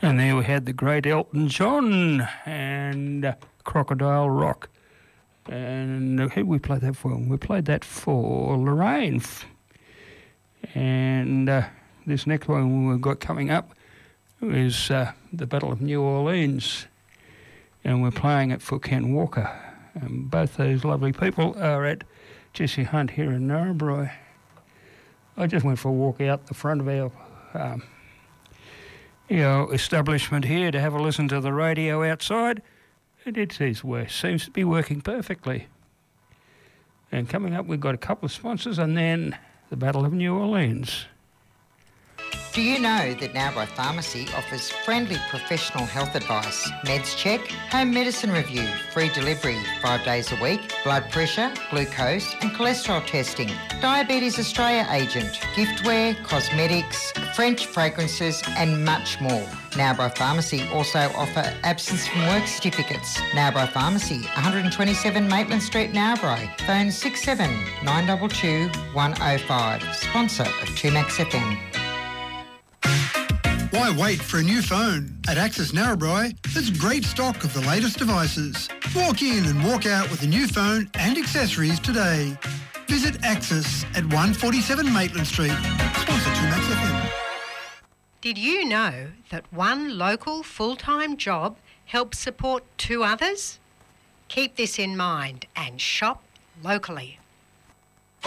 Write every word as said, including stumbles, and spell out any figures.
And there we had the great Elton John and uh, Crocodile Rock. And uh, who we played that for? We played that for Lorraine. And uh, this next one we've got coming up is uh, the Battle of New Orleans. And we're playing it for Ken Walker. And both those lovely people are at Jesse Hunt here in Narrabri. I just went for a walk out the front of our um, you know, establishment here to have a listen to the radio outside, and it seems, seems to be working perfectly. And coming up, we've got a couple of sponsors and then the Battle of New Orleans. Do you know that Narrabri Pharmacy offers friendly professional health advice, meds check, home medicine review, free delivery five days a week, blood pressure, glucose and cholesterol testing, Diabetes Australia agent, giftware, cosmetics, French fragrances and much more. Narrabri Pharmacy also offer absence from work certificates. Narrabri Pharmacy, one twenty-seven Maitland Street, Narrabri. Phone six seven nine two two, one oh five. Sponsor of two Max F M. Why wait for a new phone? At Access Narrabri, there's great stock of the latest devices. Walk in and walk out with a new phone and accessories today. Visit Access at one forty-seven Maitland Street. Sponsor two Max F M. Did you know that one local full-time job helps support two others? Keep this in mind and shop locally.